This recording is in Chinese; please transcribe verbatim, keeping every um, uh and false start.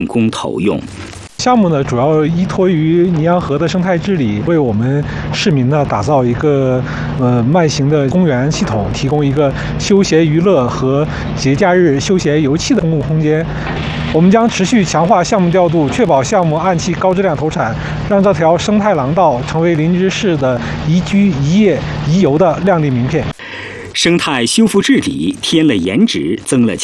工投用。 项目呢，主要依托于泥洋河的生态治理，为我们市民呢打造一个呃慢行的公园系统，提供一个休闲娱乐和节假日休闲游憩的公共空间。我们将持续强化项目调度，确保项目按期高质量投产，让这条生态廊道成为林芝市的宜居、宜业、宜游的亮丽名片。 生态修复治理添了颜值，增了